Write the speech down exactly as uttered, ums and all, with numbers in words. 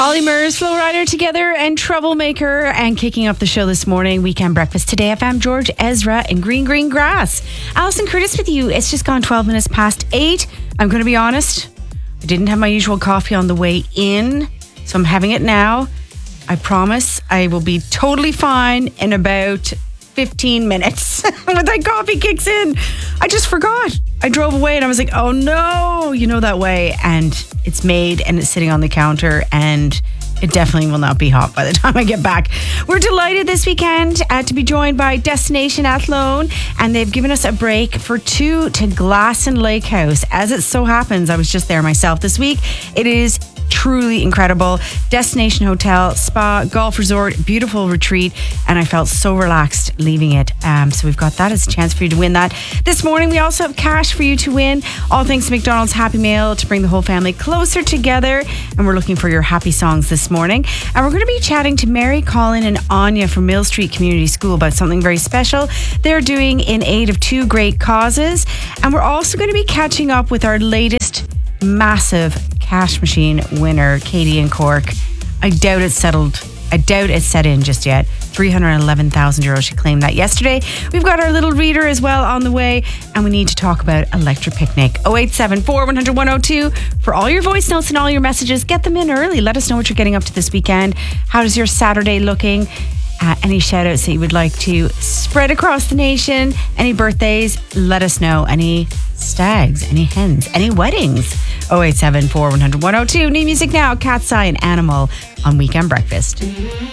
Ollie Murs, Flo Rider together, and Troublemaker. And kicking off the show this morning, Weekend Breakfast Today F M, George Ezra and Green Green Grass. Alison Curtis with you. It's just gone twelve minutes past eight. I'm going to be honest, I didn't have my usual coffee on the way in, so I'm having it now. I promise I will be totally fine in about fifteen minutes when that coffee kicks in. I just forgot. I drove away and I was like, oh no, you know that way. And it's made and it's sitting on the counter and it definitely will not be hot by the time I get back. We're delighted this weekend uh, to be joined by Destination Athlone, and they've given us a break for two to Glasson Lake House. As it so happens, I was just there myself this week. It is truly incredible. Destination hotel, spa, golf resort, beautiful retreat, and I felt so relaxed leaving it. Um, so we've got that as a chance for you to win that. This morning we also have cash for you to win. All thanks to McDonald's Happy Meal to bring the whole family closer together. And we're looking for your happy songs this morning. And we're going to be chatting to Mary, Colin and Anya from Mill Street Community School about something very special they're doing in aid of two great causes. And we're also going to be catching up with our latest massive cash machine winner, Katie in Cork. I doubt it's settled. I doubt it's set in just yet. three hundred eleven thousand euros. She claimed that yesterday. We've got our little reader as well on the way, and we need to talk about Electric Picnic. oh eight seven four, one hundred, one oh two for all your voice notes and all your messages. Get them in early. Let us know what you're getting up to this weekend. How's your Saturday looking? Uh, any shout outs that you would like to spread across the nation? Any birthdays? Let us know. Any stags? Any hens? Any weddings? oh eight seven four, one hundred, one oh two. New music now. Cat's Eye and Animal on Weekend Breakfast.